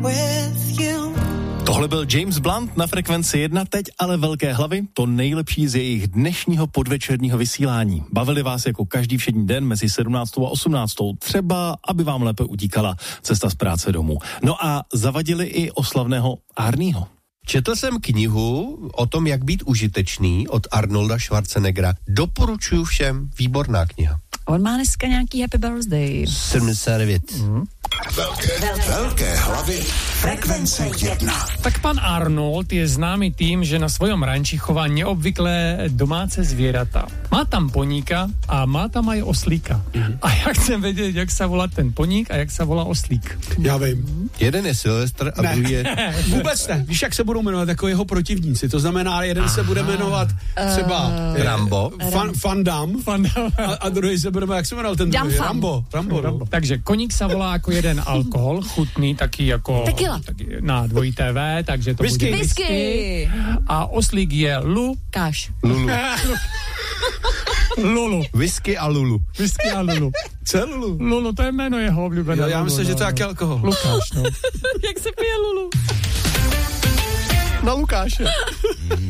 Tohle byl James Blunt na Frekvenci 1, teď ale velké hlavy, to nejlepší z jejich dnešního podvečerního vysílání. Bavili vás jako každý všední den mezi 17. a 18. Třeba, aby vám lépe utíkala cesta z práce domů. No a zavadili i oslavného Arnieho. Četl jsem knihu o tom, jak být užitečný od Arnolda Schwarzeneggera. Doporučuji všem, výborná kniha. On má dneska nějaký happy birthday. 79. Velké hlavy Frekvence 1. Tak pan Arnold je známý tým, že na svojom ranči chová neobvyklé domáce zvieratá. Má tam poníka a má tam aj oslíka. A já chcem vědět, jak se volá ten poník a jak se volá oslík. Já vím. Jeden je Silvestr a druhý je... Vůbec ne. Víš, jak se budou jmenovat jako jeho protivníci. To znamená, jeden se bude jmenovat třeba Rambo. Van Damme. A druhý se bude, jak se jmenoval ten druhý? Rambo. Takže koník se volá jako jeden alkohol, chutný, taky jako... Tequila. Taky na dvojité V, takže to Whisky. bude whisky. A oslík je Káš. Lulu. Lulu. Whisky a Lulu. Whisky a Lulu. Co je Lulu? Lulu, to je jméno jeho oblíbené. Já myslím, že to je jaký alkohol. Lukáš, no. Jak se pije Lulu? Na Lukáše.